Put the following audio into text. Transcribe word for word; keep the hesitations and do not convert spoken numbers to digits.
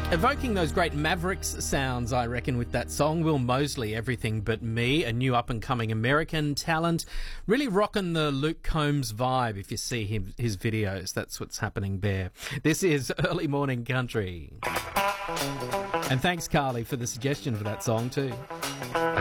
Evoking those great Mavericks sounds, I reckon, with that song. Will Mosley, Everything But Me, a new up-and-coming American talent, really rocking the Luke Combs vibe if you see him, his videos. That's what's happening there. This is Early Morning Country. And thanks, Carly, for the suggestion for that song too.